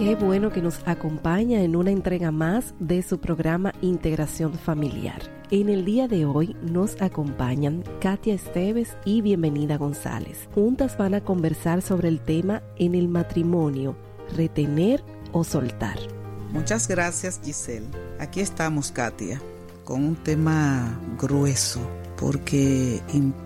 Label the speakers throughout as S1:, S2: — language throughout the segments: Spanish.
S1: Qué bueno que nos acompaña en una entrega más de su programa Integración Familiar. En el día de hoy nos acompañan Katia Esteves y Bienvenida González. Juntas van a conversar sobre el tema en el matrimonio, retener o soltar.
S2: Muchas gracias, Giselle. Aquí estamos, Katia, con un tema grueso porque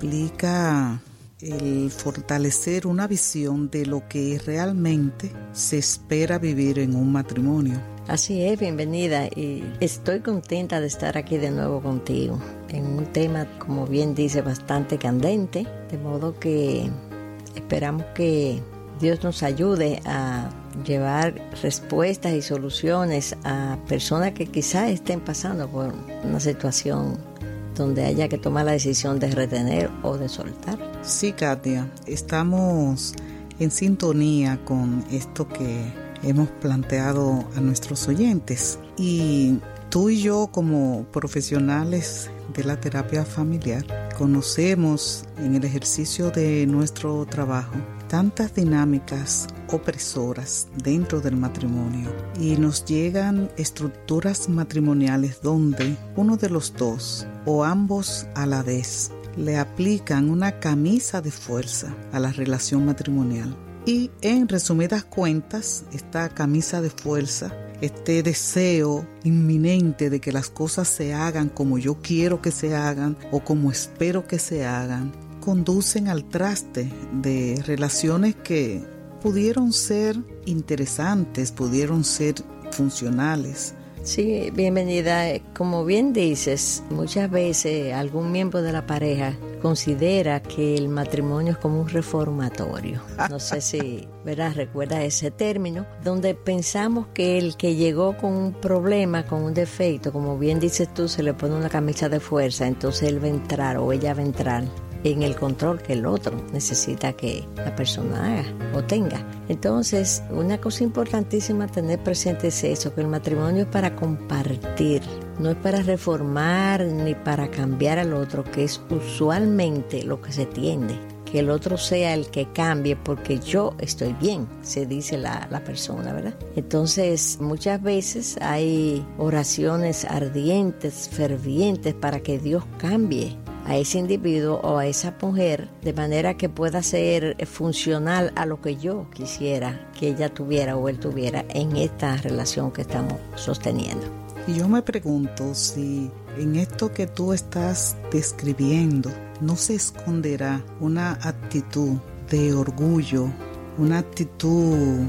S2: implica el fortalecer una visión de lo que realmente se espera vivir en un matrimonio.
S3: Así es, bienvenida, y estoy contenta de estar aquí de nuevo contigo en un tema, como bien dice, bastante candente, de modo que esperamos que Dios nos ayude a llevar respuestas y soluciones a personas que quizás estén pasando por una situación donde haya que tomar la decisión de retener o de soltar.
S2: Sí, Katia, estamos en sintonía con esto que hemos planteado a nuestros oyentes, y tú y yo, como profesionales de la terapia familiar, conocemos en el ejercicio de nuestro trabajo tantas dinámicas opresoras dentro del matrimonio, y nos llegan estructuras matrimoniales donde uno de los dos o ambos a la vez le aplican una camisa de fuerza a la relación matrimonial. Y en resumidas cuentas, esta camisa de fuerza, este deseo inminente de que las cosas se hagan como yo quiero que se hagan o como espero que se hagan, conducen al traste de relaciones que pudieron ser interesantes, pudieron ser funcionales.
S3: Sí, bienvenida. Como bien dices, muchas veces algún miembro de la pareja considera que el matrimonio es como un reformatorio. No sé si recuerda ese término, donde pensamos que el que llegó con un problema, con un defecto, como bien dices tú, se le pone una camisa de fuerza, entonces él va a entrar o ella va a entrar en el control que el otro necesita que la persona haga o tenga. Entonces, una cosa importantísima a tener presente es eso, que el matrimonio es para compartir, no es para reformar ni para cambiar al otro, que es usualmente lo que se tiende, que el otro sea el que cambie porque yo estoy bien, se dice la persona, ¿verdad? Entonces, muchas veces hay oraciones ardientes, fervientes para que Dios cambie a ese individuo o a esa mujer de manera que pueda ser funcional a lo que yo quisiera que ella tuviera o él tuviera en esta relación que estamos sosteniendo.
S2: Y yo me pregunto si en esto que tú estás describiendo no se esconderá una actitud de orgullo, una actitud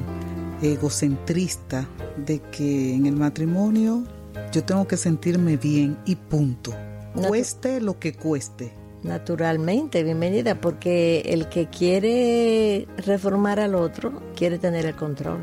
S2: egocentrista de que en el matrimonio yo tengo que sentirme bien y punto. Cueste lo que cueste.
S3: Naturalmente, bienvenida, porque el que quiere reformar al otro quiere tener el control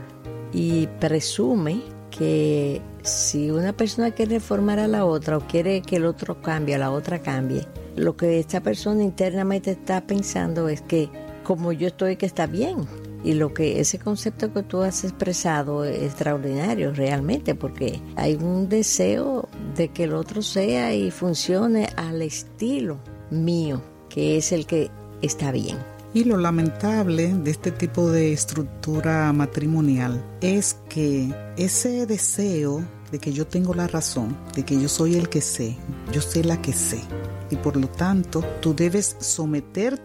S3: y presume que si una persona quiere reformar a la otra o quiere que el otro cambie o la otra cambie, lo que esta persona internamente está pensando es que como yo estoy, que está bien. Y lo que ese concepto que tú has expresado es extraordinario realmente, porque hay un deseo de que el otro sea y funcione al estilo mío, que es el que está bien.
S2: Y lo lamentable de este tipo de estructura matrimonial es que ese deseo de que yo tengo la razón, de que yo soy el que sé, yo sé la que sé, y por lo tanto tú debes someterte